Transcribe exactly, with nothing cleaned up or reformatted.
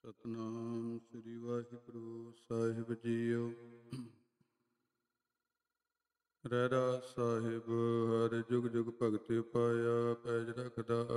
ਸਤਨਾਮ ਸ੍ਰੀ ਵਾਹਿਗੁਰੂ ਸਾਹਿਬ JIO. Rehras ਸਾਹਿਬ ਹਰ ਜੁਗ ਜੁਗ ਭਗਤਿ ਪਾਇਆ, ਪੈਜ ਰਖਦਾ